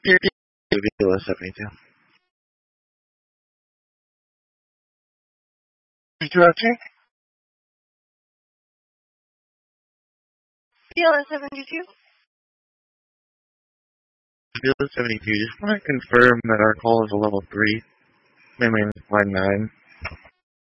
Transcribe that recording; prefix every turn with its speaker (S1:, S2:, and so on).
S1: BLS 72. Interrupting?
S2: BLS 72.
S1: BLS 72, just want to confirm that our call is a level 3. Maybe line 9.